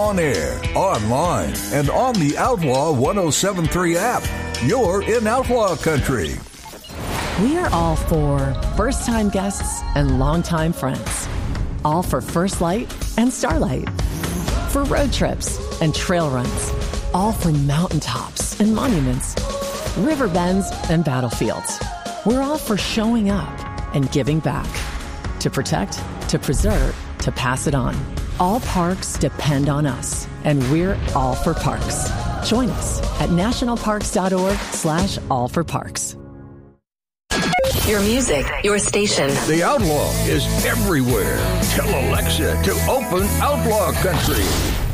on air, online, and on the Outlaw 1073 app. You're in Outlaw Country. We are all for first-time guests and longtime friends. All for First Light and Starlight. For road trips and trail runs. All for mountaintops and monuments. River bends and battlefields. We're all for showing up and giving back. To protect, to preserve, to pass it on. All parks depend on us, and we're all for parks. Join us at nationalparks.org/allforparks. Your music, your station. The Outlaw is everywhere. Tell Alexa to open Outlaw Country.